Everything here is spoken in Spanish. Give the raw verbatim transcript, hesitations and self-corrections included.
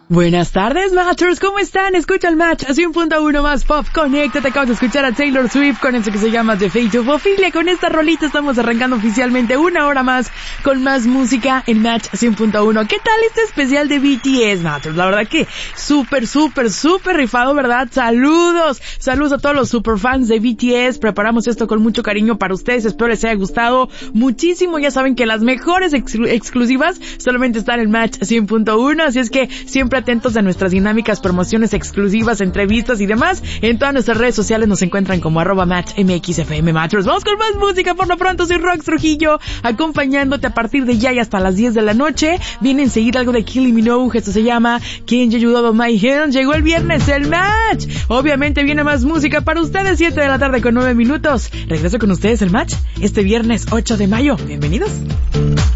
Buenas tardes, Matchers, ¿cómo están? Escucha el Match, cien punto uno más Pop. Conéctate, acabas de escuchar a Taylor Swift con eso que se llama The Fate of Ophelia. Con esta rolita estamos arrancando oficialmente una hora más con más música en Match cien punto uno. ¿Qué tal este especial de B T S, Matchers? La verdad que súper, súper, súper rifado, ¿verdad? Saludos, saludos a todos los superfans de B T S. Preparamos esto con mucho cariño para ustedes, espero les haya gustado muchísimo. Ya saben que las mejores exclu- exclusivas solamente están en Match cien punto uno, así es que siempre atentos a nuestras dinámicas, promociones exclusivas, entrevistas y demás. En todas nuestras redes sociales nos encuentran como arroba match mxfm Matchers. Vamos con más música. Por lo pronto soy Rox Trujillo, acompañándote a partir de ya y hasta las diez de la noche. Viene enseguida algo de Kylie Minogue, esto se llama Can't You Do My Hand. Llegó el viernes, el Match. Obviamente viene más música para ustedes, siete de la tarde con nueve minutos. Regreso con ustedes el Match este viernes ocho de mayo. Bienvenidos.